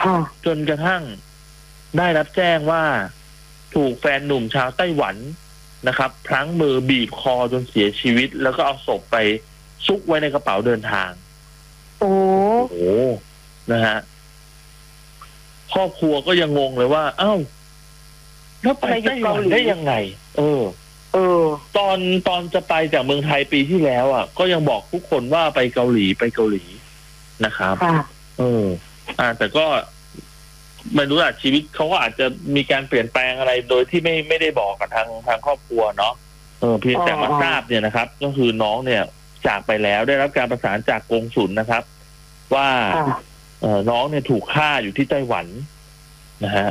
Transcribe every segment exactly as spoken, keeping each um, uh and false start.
จนกระทั่งได้รับแจ้งว่าถูกแฟนหนุ่มชาวไต้หวันนะครับพลั้งมือบีบคอจนเสียชีวิตแล้วก็เอาศพไปซุกไว้ในกระเป๋าเดินทางโอ้โหนะฮะครอบครัวก็ยังงงเลยว่าเอ้าแล้วไปไต้หวันได้ยังไงเออเออตอนตอนจะไปจากเมืองไทยปีที่แล้วอ่ะก็ยังบอกทุกคนว่าไปเกาหลีไปเกาหลีนะครับเอออ่าแต่ก็ไม่รู้อ่ะชีวิตเขาก็อาจจะมีการเปลี่ยนแปลงอะไรโดยที่ไม่ไม่ได้บอกกับทางทางครอบครัวเนาะเออเพียงแต่มาทราบเนี่ยนะครับ ก็คือน้องเนี่ยจากไปแล้วได้รับการประสานจากกงสุลนะครับว่าเออน้องเนี่ยถูกฆ่าอยู่ที่ไต้หวันนะฮะ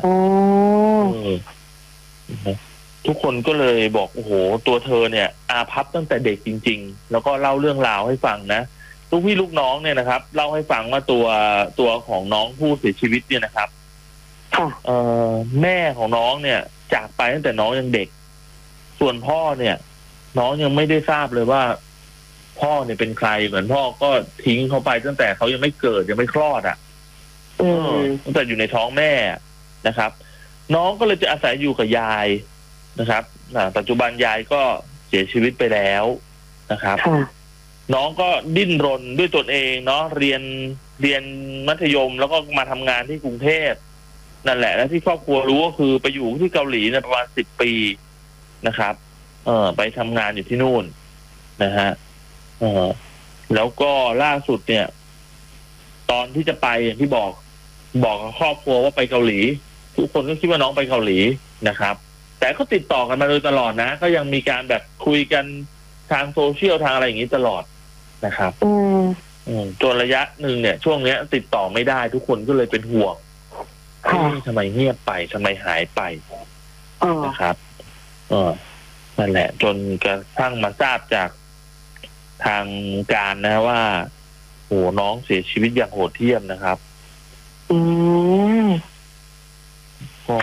ทุกคนก็เลยบอกโอ้โหตัวเธอเนี่ยอาภัพตั้งแต่เด็กจริงๆแล้วก็เล่าเรื่องราวให้ฟังนะลูกพี่ลูกน้องเนี่ยนะครับเล่าให้ฟังว่าตัวตัวของน้องผู้เสียชีวิตเนี่ยนะครับเอ่อแม่ของน้องเนี่ยจากไปตั้งแต่น้องยังเด็กส่วนพ่อเนี่ย น้องยังไม่ได้ทราบเลยว่าพ่อเนี่ยเป็นใครเหมือนพ่อก็ทิ้งเขาไปตั้งแต่เขายังไม่เกิดยังไม่คลอดอ่ะตั้งแต่อยู่ในท้องแม่นะครับน้องก็เลยจะอาศัยอยู่กับยายนะครับปัจจุบันยายก็เสียชีวิตไปแล้วนะครับน้องก็ดิ้นรนด้วยตนเองเนาะเรียนเรียนมัธยมแล้วก็มาทำงานที่กรุงเทพนั่นแหละและที่ครอบครัวรู้ก็คือไปอยู่ที่เกาหลีเนี่ยประมาณสิบปีนะครับเออไปทำงานอยู่ที่นู่นนะฮะเออแล้วก็ล่าสุดเนี่ยตอนที่จะไปอย่างที่บอกบอกกับครอบครัวว่าไปเกาหลีทุกคนก็คิดว่าน้องไปเกาหลีนะครับแต่ก็ติดต่อกันมาโดยตลอดนะก็ยังมีการแบบคุยกันทางโซเชียลทางอะไรอย่างนี้ตลอดนะครับอืมอืมจนระยะหนึ่งเนี่ยช่วงเนี้ยติดต่อไม่ได้ทุกคนก็เลยเป็นห่วงทำไมเงียบไปทำไมหายไปนะครับเออนั่นแหละจนกระทั่งมาทราบจากทางการนะว่าโหน้องเสียชีวิตอย่างโหดเหี้ยมนะครับอืมก็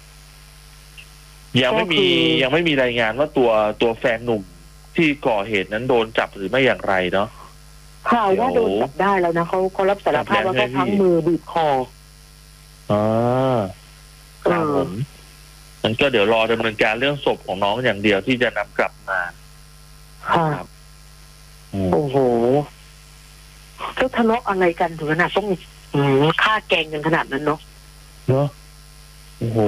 ยังไม่มียังไม่มีรายงานว่าตัวตัวแฟนหนุ่มที่ก่อเหตุนั้นโดนจับหรือไม่อย่างไรเนาะข่าวว่าโดนจับได้แล้วนะเขาเขารับสารภาพว่าเขาพังมือบีบคออ่าครับผมงั้นก็เดี๋ยวรอดำเนินการเรื่องศพของน้องอย่างเดียวที่จะนำกลับมาครับโอ้โหก็ทะเลาะอะไรกันถึงขนาดต้องฆ่าแกงกันขนาดนั้นเนาะเนาะโอ้โห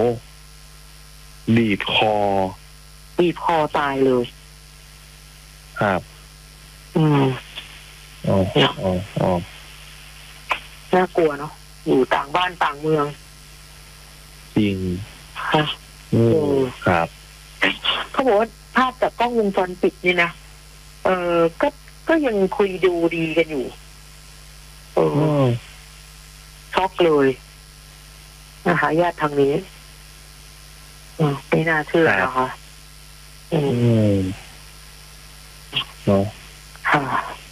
บีบคอบีบคอตายเลยครับอืมอ๋ออ๋ออ๋อน่ากลัวเนาะอยู่ต่างบ้านต่างเมืองจริงค่ะอืมครับเขาบอกว่าภาพจากกล้องวงจรปิดนี่นะเออก็ก็ยังคุยดูดีกันอยู่เออช็อกเลยนะคะญาติทางนี้ไม่น่าเชื่อนะคะอืมเนาะค่ะ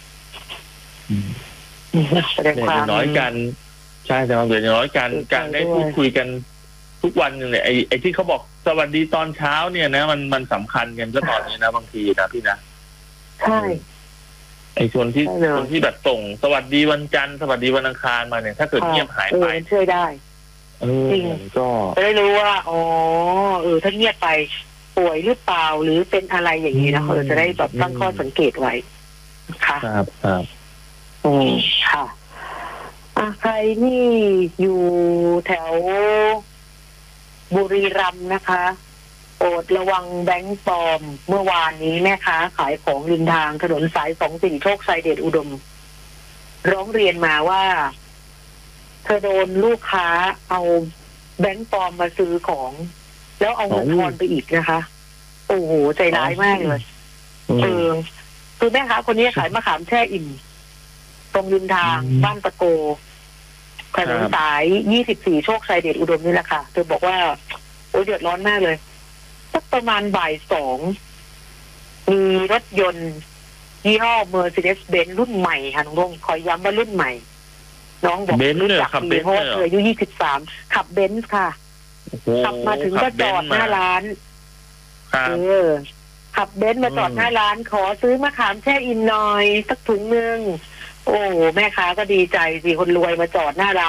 แสดงความน้อยกันใช่แต่ความเดือดน้อยกันการได้พูดคุยกันทุกวันเนี่ยไอ้ไอ้ที่เขาบอกสวัสดีตอนเช้าเนี่ยนะมันมันสำคัญกันก็ตอนนี้นะบางทีนะพี่นะใช่ไอ้คนที่คนที่แบบส่งสวัสดีวันจันทร์สวัสดีวันอังคารมาเนี่ยถ้าเกิดเงียบหายไปช่วยได้จริงก็จะได้รู้ว่าอ๋อเออถ้าเงียบไปป่วยหรือเปล่าหรือเป็นอะไรอย่างนี้นะเออจะได้แบบตั้งข้อสังเกตไว้ค่ะครับครับอืมค่ะอ่ะใครที่อยู่แถวบุรีรัมย์นะคะโปรดระวังแบงค์ปลอมเมื่อวานนี้แม่ค้าขายของริมทางถนนสายสองสี่โชคชัยเดชอุดมร้องเรียนมาว่าเธอโดนลูกค้าเอาแบงค์ปลอมมาซื้อของแล้วเอาเงินทอนไปอีกนะคะโอ้โหใจร้ายมากเลยเออคือแม่ค้าคนนี้ขายมะขามแช่อิ่มตรงริมทางบ้านตะโกถนนสายยี่สิบสี่โชคชัยเดชอุดมนี่แหละค่ะเธอบอกว่าโอ้ยเดือดร้อนมากเลยสักประมาณบ่ายสองมีรถยนต์ยี่ห้อ Mercedes-Benz รุ่นใหม่ค่ะน้องคอยย้ำว่ารุ่นใหม่น้องบอกรู้จักดีเพราะว่าเธออายุยี่สิบสามขับเบนซ์ค่ะขับมาถึงก็จอดหน้าร้านเออขับเบนซ์มาจอดหน้าร้านขอซื้อมะขามแช่อิ่มหน่อยสักถุงนึงโอ้แม่ค้าก็ดีใจสิคนรวยมาจอดหน้าร้าน